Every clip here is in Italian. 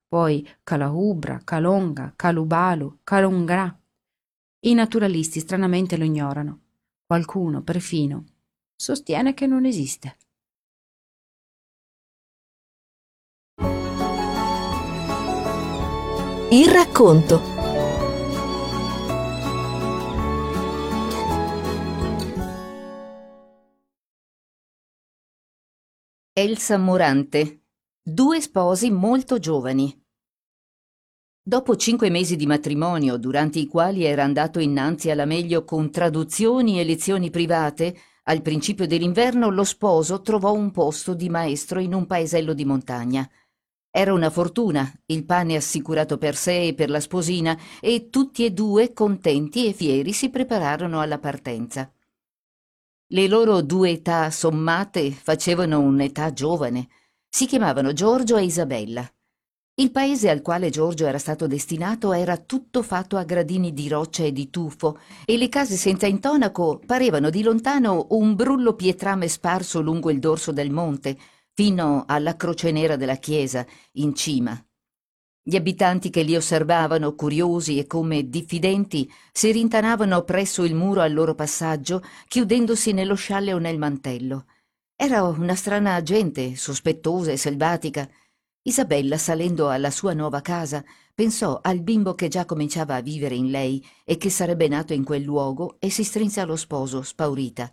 poi Calahubra, Calonga, Calubalu, Calungra. I naturalisti stranamente lo ignorano. Qualcuno, perfino, sostiene che non esiste. Il racconto. Elsa Morante. Due sposi molto giovani. Dopo 5 mesi di matrimonio, durante i quali era andato innanzi alla meglio con traduzioni e lezioni private, al principio dell'inverno lo sposo trovò un posto di maestro in un paesello di montagna. Era una fortuna, il pane assicurato per sé e per la sposina, e tutti e due, contenti e fieri, si prepararono alla partenza. Le loro 2 età sommate facevano un'età giovane. Si chiamavano Giorgio e Isabella. Il paese al quale Giorgio era stato destinato era tutto fatto a gradini di roccia e di tufo, e le case senza intonaco parevano di lontano un brullo pietrame sparso lungo il dorso del monte, fino alla croce nera della chiesa, in cima. Gli abitanti che li osservavano, curiosi e come diffidenti, si rintanavano presso il muro al loro passaggio, chiudendosi nello scialle o nel mantello. Era una strana gente, sospettosa e selvatica. Isabella, salendo alla sua nuova casa, pensò al bimbo che già cominciava a vivere in lei e che sarebbe nato in quel luogo, e si strinse allo sposo, spaurita.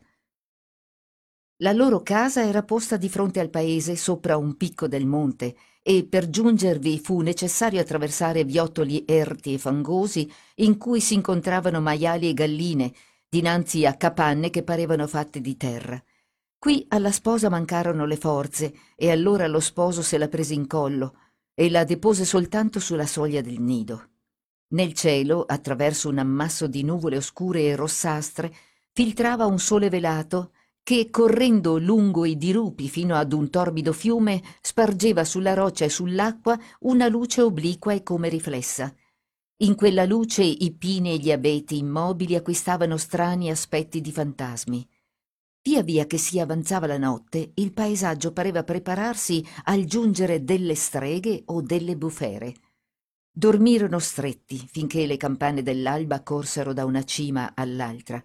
La loro casa era posta di fronte al paese, sopra un picco del monte, e per giungervi fu necessario attraversare viottoli erti e fangosi in cui si incontravano maiali e galline, dinanzi a capanne che parevano fatte di terra. Qui alla sposa mancarono le forze, e allora lo sposo se la prese in collo e la depose soltanto sulla soglia del nido. Nel cielo, attraverso un ammasso di nuvole oscure e rossastre, filtrava un sole velato che, correndo lungo i dirupi fino ad un torbido fiume, spargeva sulla roccia e sull'acqua una luce obliqua e come riflessa. In quella luce i pini e gli abeti immobili acquistavano strani aspetti di fantasmi. Via via che si avanzava la notte, il paesaggio pareva prepararsi al giungere delle streghe o delle bufere. Dormirono stretti finché le campane dell'alba corsero da una cima all'altra.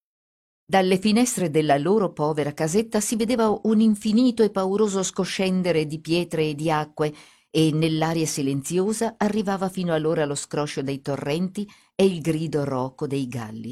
Dalle finestre della loro povera casetta si vedeva un infinito e pauroso scoscendere di pietre e di acque, e nell'aria silenziosa arrivava fino a loro lo scroscio dei torrenti e il grido roco dei galli.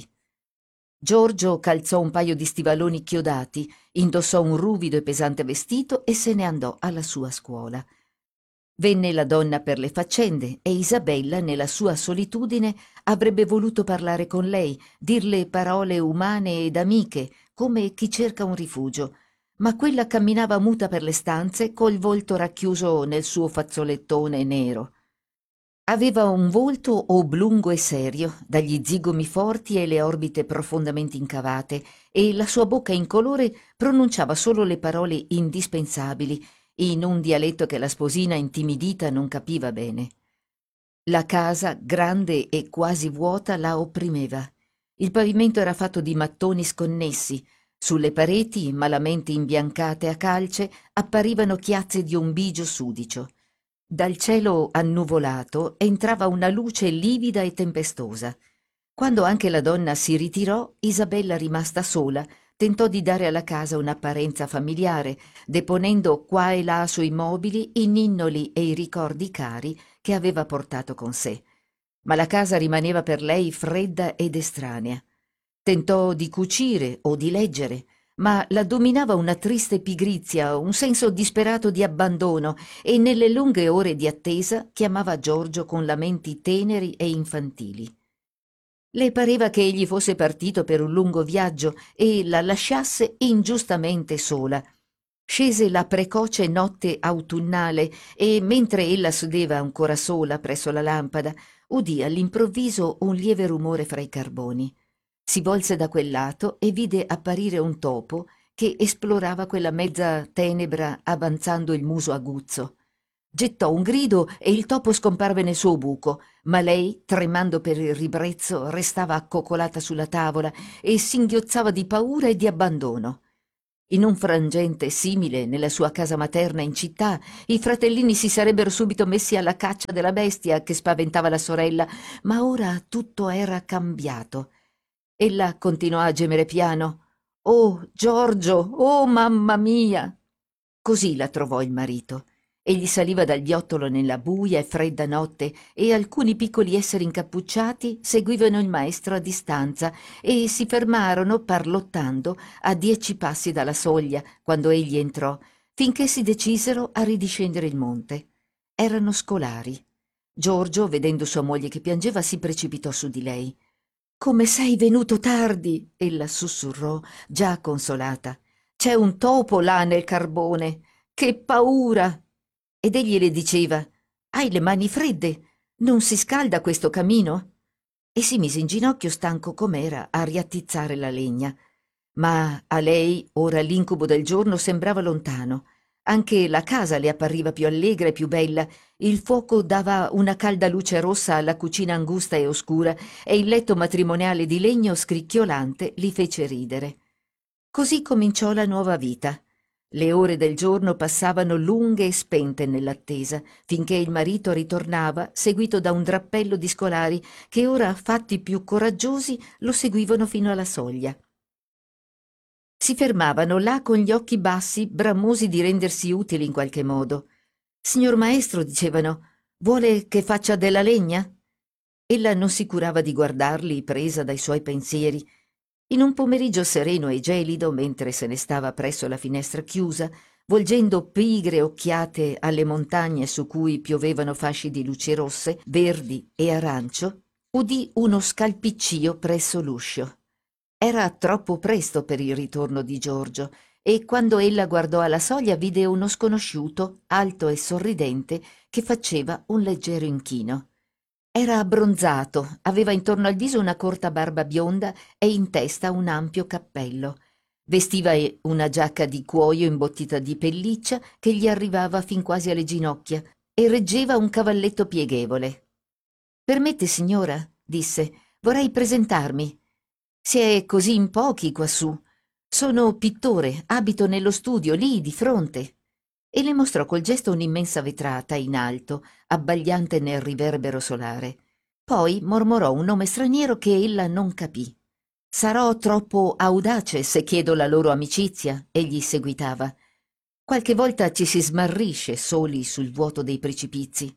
Giorgio calzò un paio di stivaloni chiodati, indossò un ruvido e pesante vestito e se ne andò alla sua scuola. Venne la donna per le faccende, e Isabella, nella sua solitudine, avrebbe voluto parlare con lei, dirle parole umane ed amiche, come chi cerca un rifugio, ma quella camminava muta per le stanze col volto racchiuso nel suo fazzolettone nero. Aveva un volto oblungo e serio, dagli zigomi forti e le orbite profondamente incavate, e la sua bocca incolore pronunciava solo le parole indispensabili, in un dialetto che la sposina intimidita non capiva bene. La casa, grande e quasi vuota, la opprimeva. Il pavimento era fatto di mattoni sconnessi. Sulle pareti, malamente imbiancate a calce, apparivano chiazze di un bigio sudicio. Dal cielo annuvolato entrava una luce livida e tempestosa. Quando anche la donna si ritirò, Isabella, rimasta sola, tentò di dare alla casa un'apparenza familiare, deponendo qua e là sui mobili i ninnoli e i ricordi cari che aveva portato con sé. Ma la casa rimaneva per lei fredda ed estranea. Tentò di cucire o di leggere, ma la dominava una triste pigrizia, un senso disperato di abbandono, e nelle lunghe ore di attesa chiamava Giorgio con lamenti teneri e infantili. Le pareva che egli fosse partito per un lungo viaggio e la lasciasse ingiustamente sola. Scese la precoce notte autunnale e, mentre ella sedeva ancora sola presso la lampada, udì all'improvviso un lieve rumore fra i carboni. Si volse da quel lato e vide apparire un topo che esplorava quella mezza tenebra avanzando il muso aguzzo. Gettò un grido e il topo scomparve nel suo buco, ma lei, tremando per il ribrezzo, restava accoccolata sulla tavola e singhiozzava di paura e di abbandono. In un frangente simile, nella sua casa materna in città, i fratellini si sarebbero subito messi alla caccia della bestia che spaventava la sorella, ma ora tutto era cambiato. Ella continuò a gemere piano. «Oh, Giorgio! Oh, mamma mia!» Così la trovò il marito. Egli saliva dal viottolo nella buia e fredda notte e alcuni piccoli esseri incappucciati seguivano il maestro a distanza e si fermarono parlottando a 10 passi dalla soglia quando egli entrò, finché si decisero a ridiscendere il monte. Erano scolari. Giorgio, vedendo sua moglie che piangeva, si precipitò su di lei. «Come sei venuto tardi!» ella sussurrò, già consolata. «C'è un topo là nel carbone! Che paura!» Ed egli le diceva: «Hai le mani fredde? Non si scalda questo camino?» E si mise in ginocchio, stanco com'era, a riattizzare la legna. Ma a lei ora l'incubo del giorno sembrava lontano. Anche la casa le appariva più allegra e più bella. Il fuoco dava una calda luce rossa alla cucina angusta e oscura e il letto matrimoniale di legno scricchiolante li fece ridere. Così cominciò la nuova vita. Le ore del giorno passavano lunghe e spente nell'attesa, finché il marito ritornava, seguito da un drappello di scolari che ora, fatti più coraggiosi, lo seguivano fino alla soglia. Si fermavano là con gli occhi bassi, bramosi di rendersi utili in qualche modo. «Signor maestro», dicevano, «vuole che faccia della legna?» Ella non si curava di guardarli, presa dai suoi pensieri. In un pomeriggio sereno e gelido, mentre se ne stava presso la finestra chiusa, volgendo pigre occhiate alle montagne su cui piovevano fasci di luci rosse, verdi e arancio, udì uno scalpiccio presso l'uscio. Era troppo presto per il ritorno di Giorgio e quando ella guardò alla soglia vide uno sconosciuto, alto e sorridente, che faceva un leggero inchino. Era abbronzato, aveva intorno al viso una corta barba bionda e in testa un ampio cappello. Vestiva una giacca di cuoio imbottita di pelliccia che gli arrivava fin quasi alle ginocchia e reggeva un cavalletto pieghevole. «Permette, signora?» disse. «Vorrei presentarmi. Si è così in pochi quassù. Sono pittore, abito nello studio, lì di fronte». E le mostrò col gesto un'immensa vetrata in alto, abbagliante nel riverbero solare. Poi mormorò un nome straniero che ella non capì. «Sarò troppo audace se chiedo la loro amicizia?» egli seguitava. «Qualche volta ci si smarrisce soli sul vuoto dei precipizi».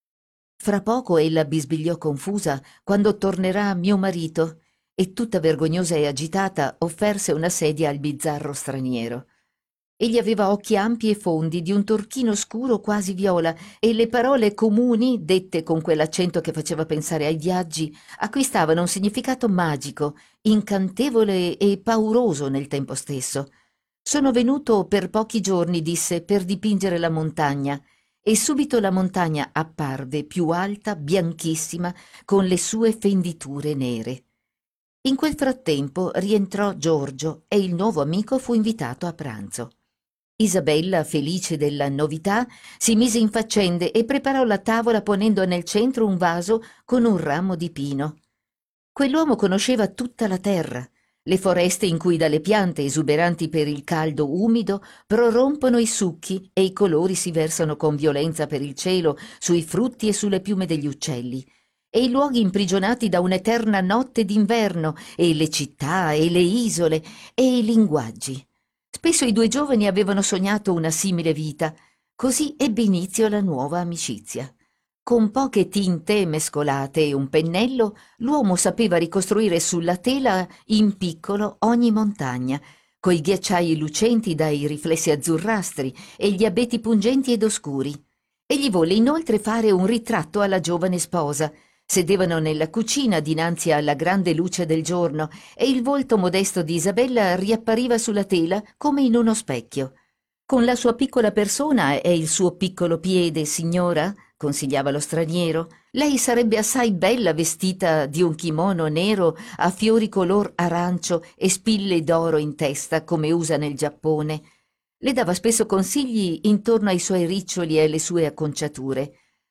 Fra poco ella bisbigliò confusa: «Quando tornerà mio marito?» e tutta vergognosa e agitata offerse una sedia al bizzarro straniero. Egli aveva occhi ampi e fondi, di un turchino scuro quasi viola, e le parole comuni, dette con quell'accento che faceva pensare ai viaggi, acquistavano un significato magico, incantevole e pauroso nel tempo stesso. «Sono venuto per pochi giorni», disse, «per dipingere la montagna». E subito la montagna apparve più alta, bianchissima, con le sue fenditure nere. In quel frattempo rientrò Giorgio e il nuovo amico fu invitato a pranzo. Isabella, felice della novità, si mise in faccende e preparò la tavola ponendo nel centro un vaso con un ramo di pino. Quell'uomo conosceva tutta la terra, le foreste in cui dalle piante esuberanti per il caldo umido prorompono i succhi e i colori si versano con violenza per il cielo, sui frutti e sulle piume degli uccelli, e i luoghi imprigionati da un'eterna notte d'inverno, e le città e le isole e i linguaggi. Spesso i due giovani avevano sognato una simile vita. Così ebbe inizio la nuova amicizia. Con poche tinte mescolate e un pennello, l'uomo sapeva ricostruire sulla tela in piccolo ogni montagna, coi ghiacciai lucenti dai riflessi azzurrastri e gli abeti pungenti ed oscuri. Egli volle inoltre fare un ritratto alla giovane sposa. Sedevano nella cucina dinanzi alla grande luce del giorno e il volto modesto di Isabella riappariva sulla tela come in uno specchio. «Con la sua piccola persona e il suo piccolo piede, signora», consigliava lo straniero, «lei sarebbe assai bella vestita di un kimono nero a fiori color arancio e spille d'oro in testa, come usa nel Giappone». Le dava spesso consigli intorno ai suoi riccioli e alle sue acconciature.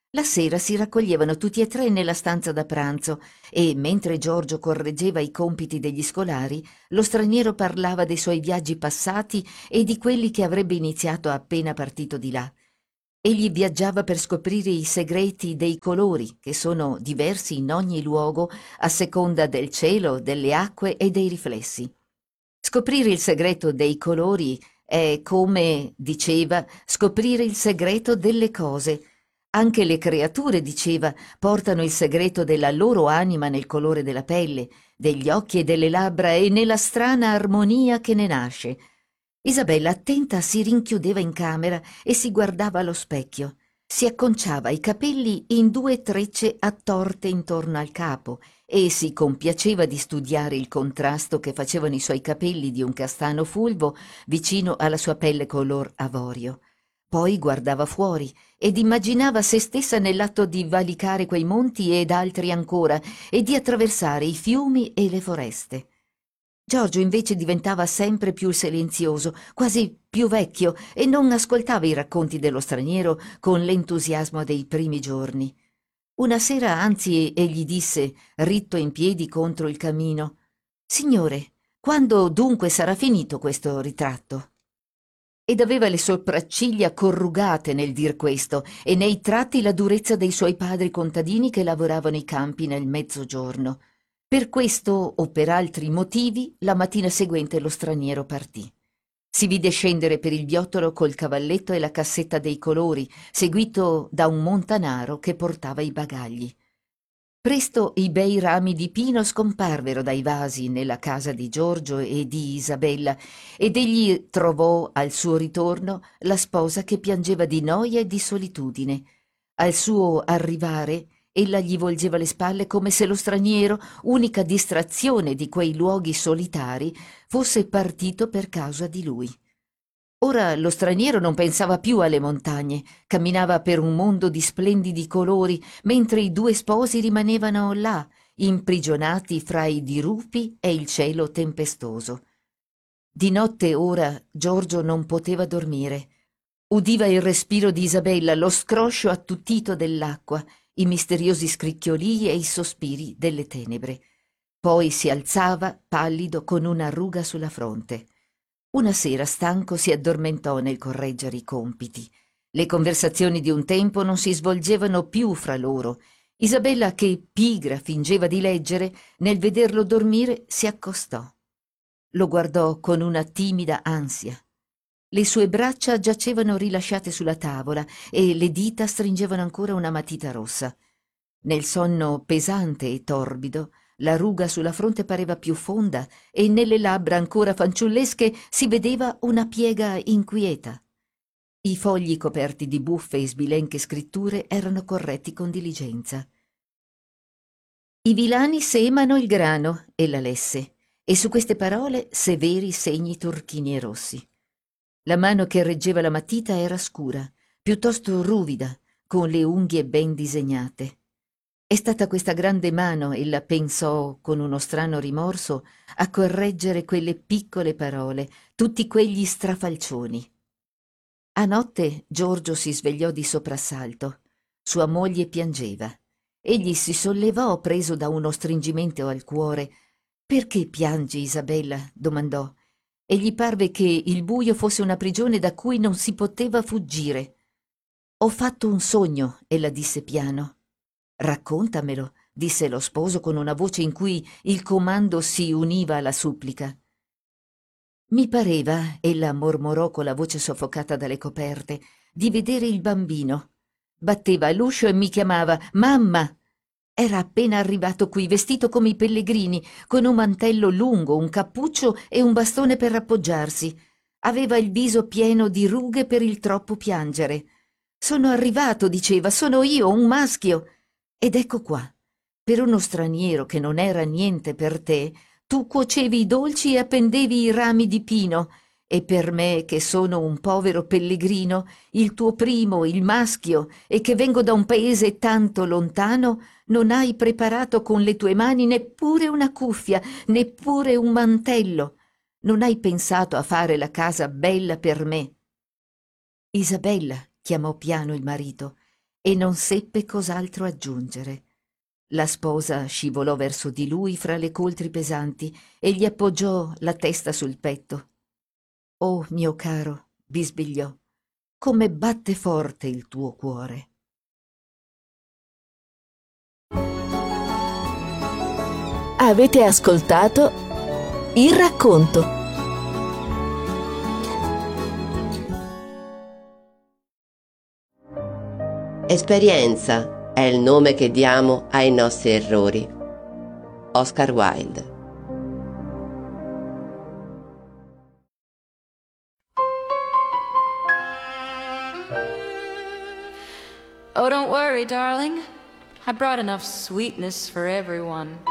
La sera si raccoglievano tutti e tre nella stanza da pranzo e, mentre Giorgio correggeva i compiti degli scolari, lo straniero parlava dei suoi viaggi passati e di quelli che avrebbe iniziato appena partito di là. Egli viaggiava per scoprire i segreti dei colori, che sono diversi in ogni luogo a seconda del cielo, delle acque e dei riflessi. Scoprire il segreto dei colori è come, diceva, scoprire il segreto delle cose. Anche le creature, diceva, portano il segreto della loro anima nel colore della pelle, degli occhi e delle labbra e nella strana armonia che ne nasce. Isabella, attenta, si rinchiudeva in camera e si guardava allo specchio. Si acconciava i capelli in 2 trecce attorte intorno al capo e si compiaceva di studiare il contrasto che facevano i suoi capelli di un castano fulvo vicino alla sua pelle color avorio. Poi guardava fuori ed immaginava se stessa nell'atto di valicare quei monti ed altri ancora e di attraversare i fiumi e le foreste. Giorgio invece diventava sempre più silenzioso, quasi più vecchio, e non ascoltava i racconti dello straniero con l'entusiasmo dei primi giorni. Una sera, anzi, egli disse, ritto in piedi contro il camino: «Signore, quando dunque sarà finito questo ritratto?» Ed aveva le sopracciglia corrugate nel dir questo e nei tratti la durezza dei suoi padri contadini che lavoravano i campi nel mezzogiorno. Per questo o per altri motivi la mattina seguente lo straniero partì. Si vide scendere per il viottolo col cavalletto e la cassetta dei colori, seguito da un montanaro che portava i bagagli. Presto i bei rami di pino scomparvero dai vasi nella casa di Giorgio e di Isabella ed egli trovò al suo ritorno la sposa che piangeva di noia e di solitudine. Al suo arrivare ella gli volgeva le spalle come se lo straniero, unica distrazione di quei luoghi solitari, fosse partito per causa di lui. Ora lo straniero non pensava più alle montagne, camminava per un mondo di splendidi colori, mentre i 2 sposi rimanevano là, imprigionati fra i dirupi e il cielo tempestoso. Di notte ora Giorgio non poteva dormire. Udiva il respiro di Isabella, lo scroscio attutito dell'acqua, i misteriosi scricchiolii e i sospiri delle tenebre. Poi si alzava, pallido, con una ruga sulla fronte. Una sera, stanco, si addormentò nel correggere i compiti. Le conversazioni di un tempo non si svolgevano più fra loro. Isabella, che pigra fingeva di leggere, nel vederlo dormire si accostò. Lo guardò con una timida ansia. Le sue braccia giacevano rilasciate sulla tavola e le dita stringevano ancora una matita rossa. Nel sonno pesante e torbido, la ruga sulla fronte pareva più fonda e nelle labbra ancora fanciullesche si vedeva una piega inquieta. I fogli coperti di buffe e sbilenche scritture erano corretti con diligenza. «I vilani semano il grano», ella lesse, e su queste parole severi segni turchini e rossi. La mano che reggeva la matita era scura, piuttosto ruvida, con le unghie ben disegnate. È stata questa grande mano, ella pensò con uno strano rimorso, a correggere quelle piccole parole, tutti quegli strafalcioni. A notte Giorgio si svegliò di soprassalto. Sua moglie piangeva. Egli si sollevò preso da uno stringimento al cuore. «Perché piangi, Isabella?» domandò. E gli parve che il buio fosse una prigione da cui non si poteva fuggire. «Ho fatto un sogno», ella disse piano. «Raccontamelo», disse lo sposo con una voce in cui il comando si univa alla supplica. «Mi pareva», ella mormorò con la voce soffocata dalle coperte, «di vedere il bambino. Batteva all'uscio e mi chiamava «Mamma!». Era appena arrivato qui, vestito come i pellegrini, con un mantello lungo, un cappuccio e un bastone per appoggiarsi. Aveva il viso pieno di rughe per il troppo piangere. «Sono arrivato», diceva, «sono io, un maschio». Ed ecco qua, per uno straniero che non era niente per te, tu cuocevi i dolci e appendevi i rami di pino, e per me, che sono un povero pellegrino, il tuo primo, il maschio, e che vengo da un paese tanto lontano, non hai preparato con le tue mani neppure una cuffia, neppure un mantello. Non hai pensato a fare la casa bella per me. «Isabella», chiamò piano il marito, e non seppe cos'altro aggiungere. La sposa scivolò verso di lui fra le coltri pesanti e gli appoggiò la testa sul petto. «Oh, mio caro», bisbigliò, «come batte forte il tuo cuore!» Avete ascoltato Il racconto. Esperienza è il nome che diamo ai nostri errori. Oscar Wilde. Oh, don't worry, darling. I brought enough sweetness for everyone.